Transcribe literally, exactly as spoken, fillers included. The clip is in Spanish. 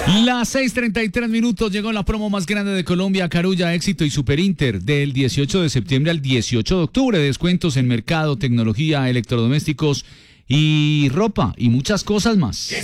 Las seis treinta y tres minutos, llegó la promo más grande de Colombia, Carulla, Éxito y Super Inter, del dieciocho de septiembre al dieciocho de octubre. Descuentos en mercado, tecnología, electrodomésticos y ropa y muchas cosas más.